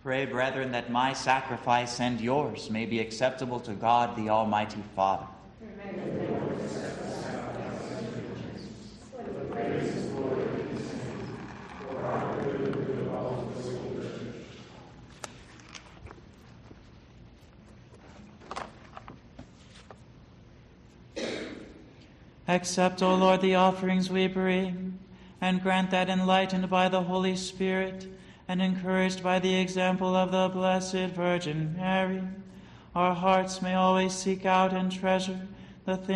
Pray, brethren, that my sacrifice and yours may be acceptable to God, the Almighty Father. Accept, O Lord, the offerings we bring, and grant that, enlightened by the Holy Spirit and encouraged by the example of the Blessed Virgin Mary, our hearts may always seek out and treasure the things